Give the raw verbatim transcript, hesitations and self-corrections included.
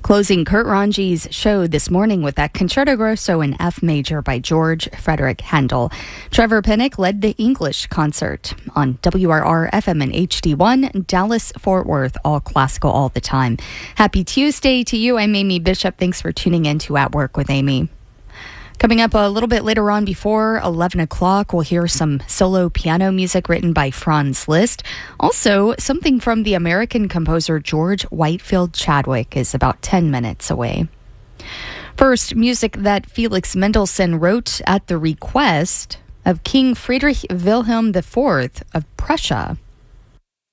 Closing Kurt Ranji's show this morning with that Concerto Grosso in F major by George Frederick Handel. Trevor Pinnock led the English concert on W R R F M and H D one, Dallas, Fort Worth, all classical all the time. Happy Tuesday to you. I'm Amy Bishop. Thanks for tuning in to At Work with Amy. Coming up a little bit later on before eleven o'clock, we'll hear some solo piano music written by Franz Liszt. Also, something from the American composer George Whitefield Chadwick is about ten minutes away. First, music that Felix Mendelssohn wrote at the request of King Friedrich Wilhelm the Fourth of Prussia.